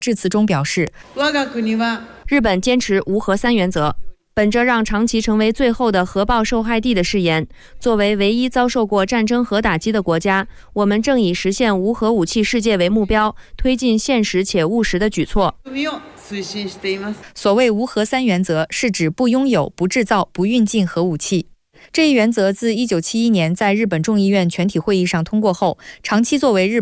致辞中表示，日本坚持无核三原则。本着让长崎成为最后的核爆受害地的誓言，作为唯一遭受过战争核打击的国家，我们正以实现无核武器世界为目标，推进现实且务实的举措。所谓无核三原则，是指不拥有、不制造、不运进核武器。这一原则自1971年在日本众议院全体会议上通过后，长期作为日